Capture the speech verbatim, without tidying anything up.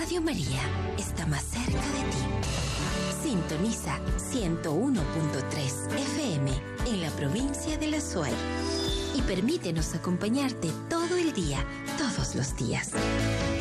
Radio María está más cerca de ti. Sintoniza ciento uno punto tres F M en la provincia de La Suay y permítenos acompañarte todo el día, todos los días.